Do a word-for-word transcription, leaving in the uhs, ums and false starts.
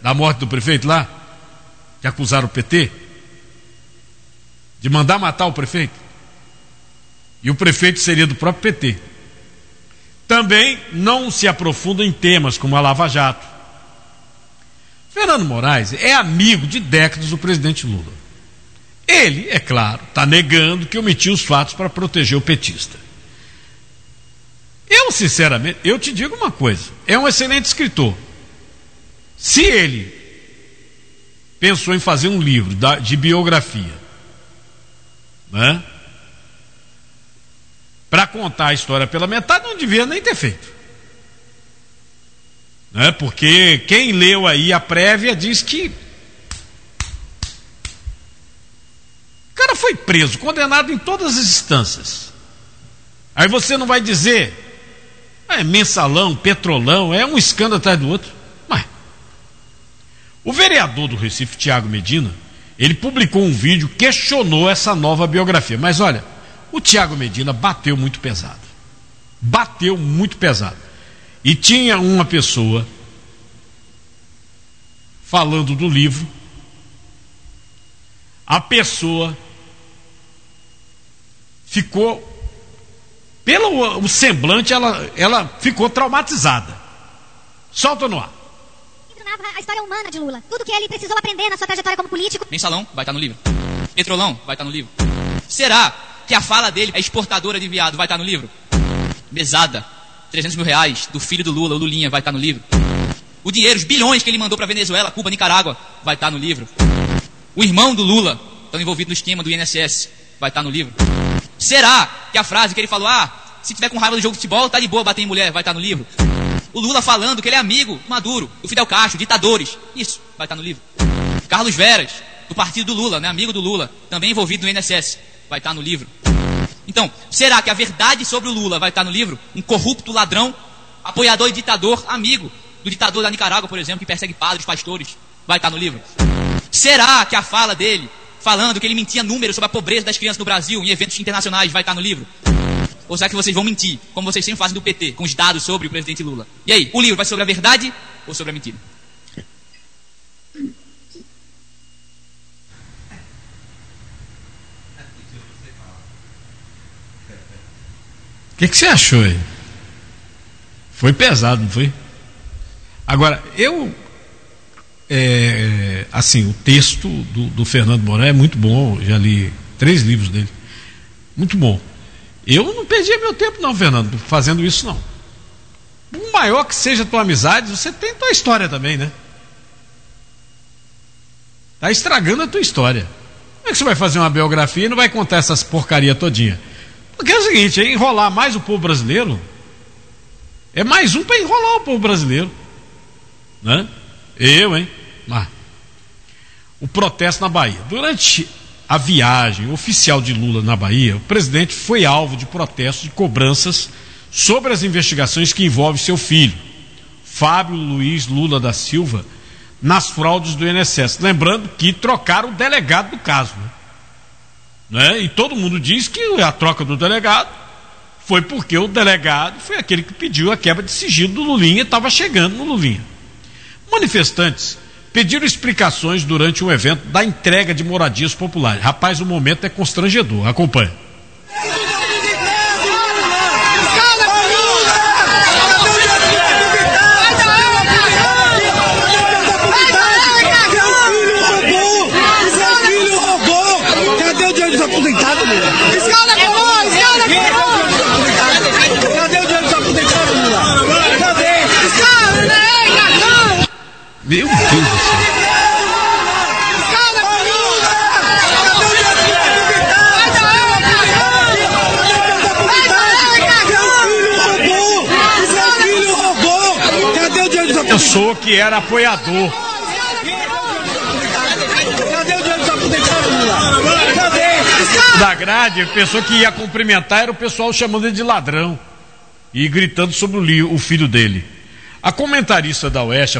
da morte do prefeito lá, que acusaram o P T de mandar matar o prefeito, e o prefeito seria do próprio P T. Também não se aprofunda em temas como a Lava Jato. Fernando Moraes é amigo de décadas do presidente Lula. Ele, é claro, está negando que omitiu os fatos para proteger o petista. Eu, sinceramente, eu te digo uma coisa, é um excelente escritor. Se ele pensou em fazer um livro de biografia, né, para contar a história pela metade, não devia nem ter feito, né, porque quem leu aí a prévia diz que o cara foi preso, condenado em todas as instâncias. Aí você não vai dizer é mensalão, petrolão, é um escândalo atrás do outro. Mas o vereador do Recife, Tiago Medina, ele publicou um vídeo, questionou essa nova biografia. Mas olha, o Tiago Medina bateu muito pesado. Bateu muito pesado. E tinha uma pessoa falando do livro. A pessoa ficou, pelo o semblante, ela, ela ficou traumatizada. Solta no ar. A história humana de Lula. Tudo que ele precisou aprender na sua trajetória como político. Mensalão vai estar no livro. Petrolão vai estar no livro. Será que a fala dele é exportadora de viado? Vai estar no livro. Mesada, trezentos mil reais do filho do Lula, o Lulinha, vai estar no livro. O dinheiro, os bilhões que ele mandou para Venezuela, Cuba, Nicarágua, vai estar no livro. O irmão do Lula, estão envolvido no esquema do I N S S, vai estar no livro. Será que a frase que ele falou, ah, se tiver com raiva do jogo de futebol, tá de boa bater em mulher, vai estar no livro? O Lula falando que ele é amigo do Maduro, do Fidel Castro, ditadores, isso vai estar no livro. Carlos Veras, do partido do Lula, né, amigo do Lula, também envolvido no I N S S, vai estar no livro. Então, será que a verdade sobre o Lula vai estar no livro? Um corrupto ladrão, apoiador e ditador, amigo do ditador da Nicarágua, por exemplo, que persegue padres, pastores, vai estar no livro? Será que a fala dele, falando que ele mentia números sobre a pobreza das crianças no Brasil em eventos internacionais, vai estar no livro? Ou será que vocês vão mentir, como vocês sempre fazem do P T, com os dados sobre o presidente Lula? E aí, o livro vai sobre a verdade ou sobre a mentira? O que, que você achou aí? Foi pesado, não foi? Agora, eu... É, assim, o texto do, do Fernando Moraes é muito bom. Eu já li três livros dele. Muito bom. Eu não perdi meu tempo não, Fernando, fazendo isso não. Por maior que seja a tua amizade, você tem tua história também, né? Tá estragando a tua história. Como é que você vai fazer uma biografia e não vai contar essas porcaria todinha? Porque é o seguinte, é enrolar mais o povo brasileiro. É mais um para enrolar o povo brasileiro, né? Eu, hein? Ah. O protesto na Bahia. Durante a viagem oficial de Lula na Bahia, o presidente foi alvo de protestos e cobranças sobre as investigações que envolvem seu filho, Fábio Luiz Lula da Silva, nas fraudes do I N S S. Lembrando que trocaram o delegado do caso, né? Né? E todo mundo diz que a troca do delegado foi porque o delegado foi aquele que pediu a quebra de sigilo do Lulinha e estava chegando no Lulinha. Manifestantes pediram explicações durante um evento da entrega de moradias populares. Rapaz, o momento é constrangedor. Acompanhe. Cadê o dinheiro dos aposentados, Lula? Escala, coroa! Escala, coroa! Cadê o dinheiro dos aposentados, Lula? Cadê? Escala, né? Cagão! Meu Deus do céu. Escala, coroa! Cadê o dinheiro dos aposentados? Seu filho roubou! Cadê o dinheiro dos aposentados? Pensou que era apoiador. Cadê o dinheiro dos aposentados, Lula? Cadê? Da grade, pensou que ia cumprimentar, era o pessoal chamando ele de ladrão e gritando sobre o, li- o filho dele. A comentarista da Oeste,